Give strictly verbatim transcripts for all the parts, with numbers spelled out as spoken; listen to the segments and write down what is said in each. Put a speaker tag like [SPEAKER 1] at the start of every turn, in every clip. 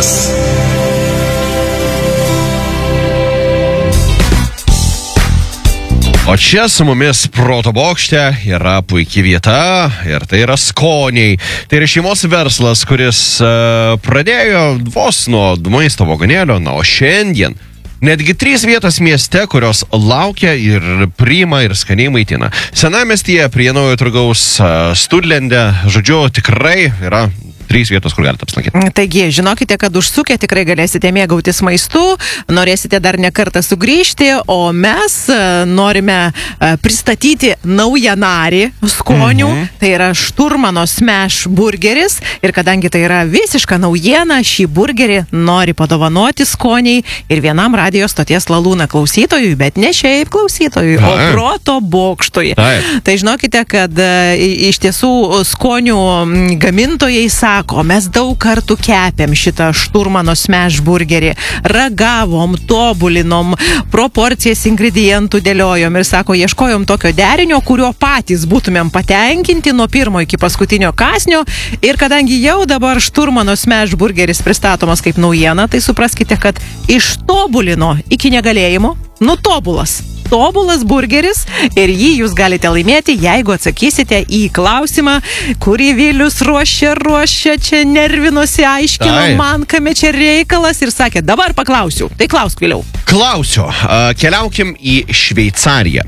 [SPEAKER 1] O čia su mumis Proto bokšte yra puikia vieta ir tai yra skoniai. Tai yra šeimos verslas, kuris uh, pradėjo vos nuo maisto vagonėlio, na o šiandien netgi trys vietos mieste, kurios laukia ir priima ir skaniai maitina. Senamiestyje prie Naujojo turgaus uh, Studlende, žodžiu, tikrai yra trys vietos, kur galite apsilankyti.
[SPEAKER 2] Taigi, žinokite, kad užsukę tikrai galėsite mėgautis maistu, norėsite dar ne kartą sugrįžti, o mes norime pristatyti naują narį skonių, mhm. Tai yra Šturmano Smash burgeris ir kadangi tai yra visiška naujiena, šį burgerį nori padovanoti skoniai ir vienam radijos stoties Lalūna klausytojui, bet ne šiaip klausytojui, o Proto bokštui. Tai žinokite, kad iš tiesų skonių gamintojai sako, Sako, mes daug kartų kepėm šitą Šturmano Smash burgerį, ragavom, tobulinom, proporcijas ingredientų dėliojom ir sako, ieškojom tokio derinio, kurio patys būtumėm patenkinti nuo pirmo iki paskutinio kąsnio ir kadangi jau dabar Šturmano Smash burgeris pristatomas kaip naujiena, tai supraskite, kad ištobulino iki negalėjimo, nutobulas. Tobulas burgeris ir jį jūs galite laimėti, jeigu atsakysite į klausimą, kurį Vilius ruošia, ruošia, čia nervinosi, aiškino tai. Man, kame čia reikalas ir sakė, dabar paklausiu. Tai klausk vėliau.
[SPEAKER 1] Klausiu. Uh, keliaukim į Šveicariją.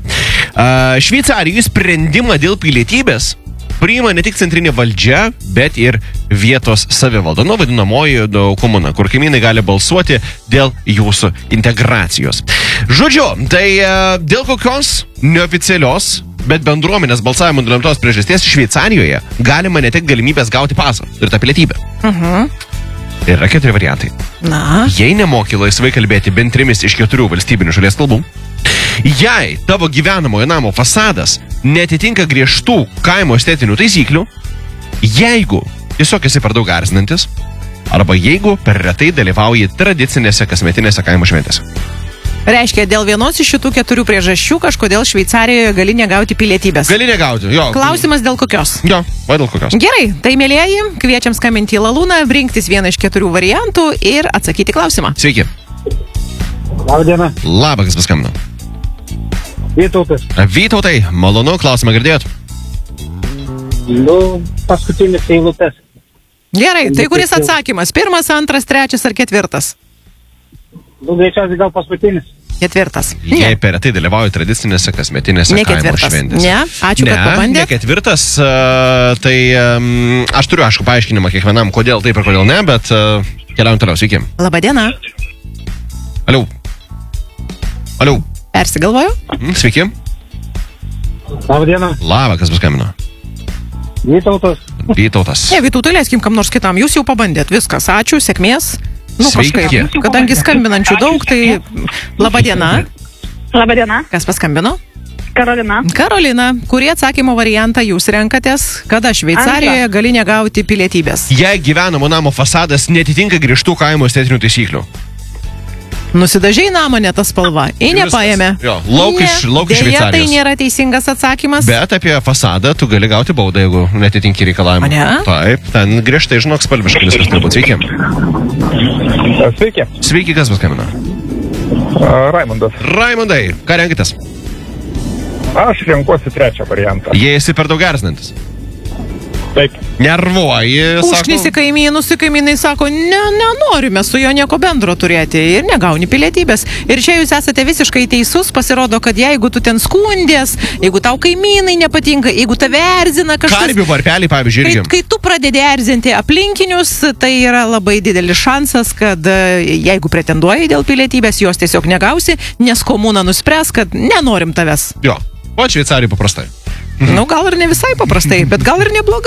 [SPEAKER 1] Uh, Šveicarijų sprendimą dėl pilietybės priima ne tik centrinė valdžia, bet ir vietos savivalda, nu vadinamoji komuna, kur kaimynai gali balsuoti dėl jūsų integracijos. Žodžiu, tai dėl kokios neoficialios, bet bendruomenės balsavimo nulemtos priežasties Šveicarijoje galima ne tik galimybės gauti pasą ir tą pilietybę.
[SPEAKER 2] Mhm.
[SPEAKER 1] Yra keturi variantai.
[SPEAKER 2] Na.
[SPEAKER 1] Jei nemoki laisvai kalbėti bent trimis iš keturių valstybinių šalies kalbų, jei tavo gyvenamojo namo fasadas netitinka griežtų kaimo estetinių taisyklių, jeigu tiesiog esi per daug erzinantis, arba jeigu per retai dalyvauji tradicinėse kasmetinėse kaimo šventėse.
[SPEAKER 2] Reiškia, dėl vienos iš šitų keturių priežasčių kažkodėl Šveicarijoje gali negauti pilietybės.
[SPEAKER 1] Gali negauti, jo.
[SPEAKER 2] Klausimas dėl kokios?
[SPEAKER 1] Jo, va dėl kokios.
[SPEAKER 2] Gerai, tai mėlieji, kviečiam skambinti į Lalūną, rinktis vieną iš keturių variantų ir atsakyti klausimą.
[SPEAKER 1] Sveiki.
[SPEAKER 3] Labadiena.
[SPEAKER 1] Labas, kas paskambino.
[SPEAKER 3] Vytautas.
[SPEAKER 1] Vytautai, malonu, klausimą girdėjot?
[SPEAKER 3] Nu, paskutinis eilutes.
[SPEAKER 2] Gerai, tai kuris atsakymas? Pirmas, antras, trečias ar ketvirtas?
[SPEAKER 3] Nu, greičiausiai gal paskutinis.
[SPEAKER 2] Ketvirtas.
[SPEAKER 1] Jei per retai dalyvauju tradicinėse kasmetinėse
[SPEAKER 2] ne
[SPEAKER 1] kaimo šventėse.
[SPEAKER 2] Ne, ačiū,
[SPEAKER 1] ne,
[SPEAKER 2] kad pabandėt.
[SPEAKER 1] Ne, ketvirtas, uh, tai um, aš turiu, aišku, paaiškinimą kiekvienam, kodėl taip ir kodėl ne, bet uh, keliaujam toliau, sveiki.
[SPEAKER 2] Labadiena.
[SPEAKER 1] Aliau. Aliau.
[SPEAKER 2] Persigalvoju?
[SPEAKER 1] Sveiki.
[SPEAKER 3] Labadiena.
[SPEAKER 1] Labą, kas paskambino.
[SPEAKER 3] Vytautas.
[SPEAKER 1] Vytautas.
[SPEAKER 2] Ne, Vytautai, leiskim kam nors kitam. Jūs jau pabandėt. Viskas. Ačiū, sėkmės. Nu,
[SPEAKER 1] Sveiki.
[SPEAKER 2] Kažkaip. Kadangi skambinančių daug, tai labadiena.
[SPEAKER 4] Labadiena.
[SPEAKER 2] Kas paskambino?
[SPEAKER 4] Karolina.
[SPEAKER 2] Karolina, kurį atsakymo variantą jūs renkatės, kada Šveicarijoje
[SPEAKER 4] Antra.
[SPEAKER 2] gali negauti pilietybės?
[SPEAKER 1] Jei gyvenamo namo fasadas netitinka griežtų kaimo estetinių taisyklių.
[SPEAKER 2] Nusidažiai namą ne ta spalva. Į nepaėmė.
[SPEAKER 1] Jo, lauk iš, lauk iš
[SPEAKER 2] Deja, tai
[SPEAKER 1] Šveicarijos.
[SPEAKER 2] nėra teisingas atsakymas.
[SPEAKER 1] Bet apie fasadą tu gali gauti baudą, jeigu netitinki reikalavimą.
[SPEAKER 2] O ne?
[SPEAKER 1] Taip, ten griežtai, žinok, spalviškai viskas turbūt. Sveiki.
[SPEAKER 5] Sveiki.
[SPEAKER 1] Sveiki, kas paskambino?
[SPEAKER 5] Raimundas.
[SPEAKER 1] Raimundai, ką renkitės?
[SPEAKER 5] Aš renkuosi trečią variantą.
[SPEAKER 1] Jei esi per daug erzinantis.
[SPEAKER 5] Taip.
[SPEAKER 1] Nervuoji,
[SPEAKER 2] Užknisi
[SPEAKER 1] sako.
[SPEAKER 2] kaimynus, kaimynai sako, ne, nenorime su juo nieko bendro turėti ir negauni pilietybės. Ir čia jūs esate visiškai teisus, pasirodo, kad jeigu tu ten skundės, jeigu tau kaimynai nepatinka, jeigu tave erzina kažkas...
[SPEAKER 1] Karvių varpelį, pavyzdžiui,
[SPEAKER 2] Kai,
[SPEAKER 1] irgi.
[SPEAKER 2] kai tu pradedi erzinti aplinkinius, tai yra labai didelis šansas, kad jeigu pretenduoji dėl pilietybės, jos tiesiog negausi, nes komuna nuspręs, kad nenorim tavęs.
[SPEAKER 1] Jo, o Šveicarijai paprastai.
[SPEAKER 2] Nu, gal ir ne visai paprastai, bet gal ir neblogai.